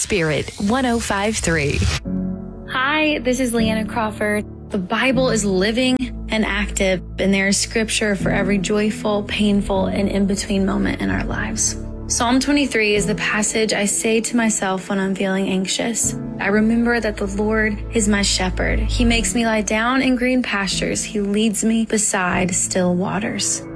Spirit 105.3. Hi, this is Leanna Crawford. The Bible is living and active, and there is scripture for every joyful, painful, and in-between moment in our lives. Psalm 23 is the passage I say to myself when I'm feeling anxious. I remember that the Lord is my shepherd. He makes me lie down in green pastures. He leads me beside still waters.